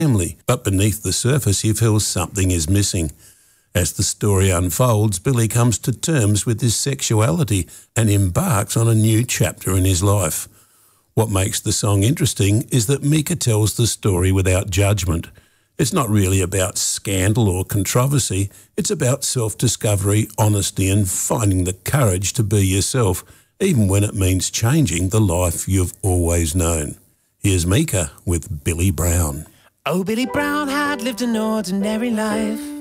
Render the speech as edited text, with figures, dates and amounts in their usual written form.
family, but beneath the surface he feels something is missing. As the story unfolds, Billy comes to terms with his sexuality and embarks on a new chapter in his life. What makes the song interesting is that Mika tells the story without judgment. It's not really about scandal or controversy, it's about self-discovery, honesty and finding the courage to be yourself, even when it means changing the life you've always known. Here's Mika with Billy Brown. Oh, Billy Brown had lived an ordinary life.